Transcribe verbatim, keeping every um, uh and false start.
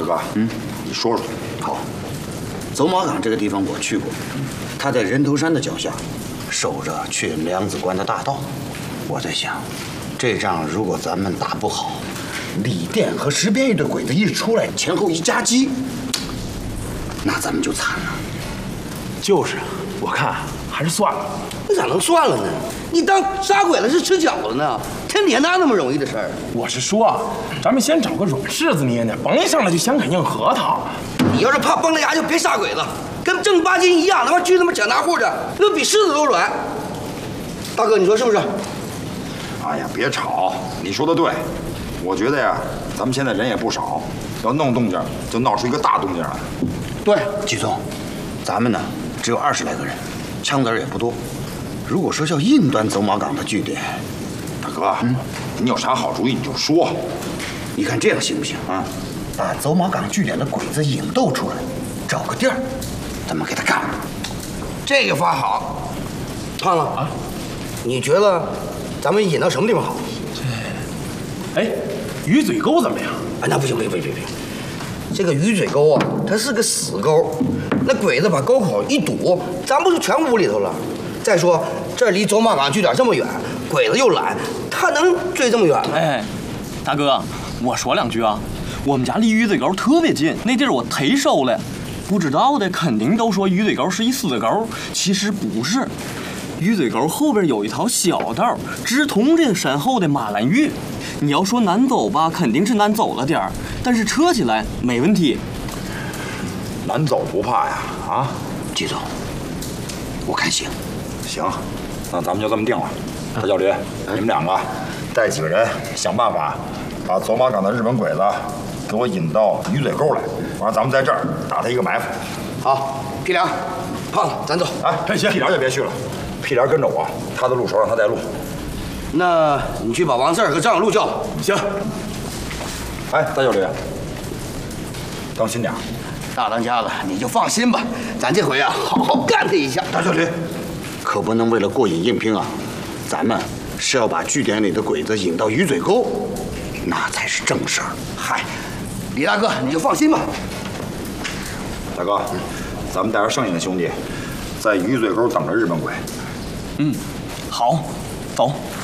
大哥，嗯，你说说。 好，走马岗这个地方我去过，它在人头山的脚下，守着去梁子关的大道。我在想，这仗如果咱们打不好，李店和石边一的鬼子一出来，前后一夹击，那咱们就惨了。 就是，我看还是算了。 那咋能算了呢？你当杀鬼子是吃饺子呢？天底下哪那么容易的事儿？ 我是说，咱们先找个软柿子捏捏，甭一上来就先啃硬核桃。 你要是怕崩了牙，就别杀鬼子，跟正八经一样，他妈去他妈抢大户的，那比狮子都软。大哥，你说是不是？ 哎呀，别吵，你说的对。我觉得呀，咱们现在人也不少，要弄动静，就闹出一个大动静来。 对，季总，咱们呢只有二十来个人，枪子儿也不多。如果说要硬端走马岗的据点， 大哥，嗯，你有啥好主意你就说。 你看这样行不行啊？把走马岗据点的鬼子引逗出来，找个地儿，咱们给他干了。 这个法好。胖子啊，你觉得咱们引到什么地方好？ 这，哎，鱼嘴沟怎么样？ 哎，那不行，别别别别，这个鱼嘴沟啊，它是个死沟，那鬼子把沟口一堵，咱不就全屋里头了？再说这离走马岗据点这么远，鬼子又懒，他能追这么远吗？ 哎，大哥，我说两句啊，我们家离鱼嘴沟特别近，那地儿我忒熟了。不知道的肯定都说鱼嘴沟是一死沟，其实不是。鱼嘴沟后边有一条小道，直通这个山后的马兰峪。你要说难走吧，肯定是难走了点儿，但是撤起来没问题。 难走不怕呀，啊， 季总，我看行。 行，那咱们就这么定了。大教驴，你们两个带几个人想办法，把走马岗的日本鬼子给我引到鱼嘴沟来，完了咱们在这儿打他一个埋伏。 好，屁良，胖子，咱走。 哎，这些屁良就别去了，屁良跟着我，他的路手让他带路。 那你去把王四儿和张小璐叫来。 行。哎，大教驴，当心点。 大当家的，你就放心吧，咱这回啊，好好干他一下。 大教驴， 可不能为了过瘾硬拼啊！咱们是要把据点里的鬼子引到鱼嘴沟，那才是正事儿。 嗨，李大哥，你就放心吧。 大哥，咱们带着剩下的兄弟，在鱼嘴沟等着日本鬼。 嗯，好，走。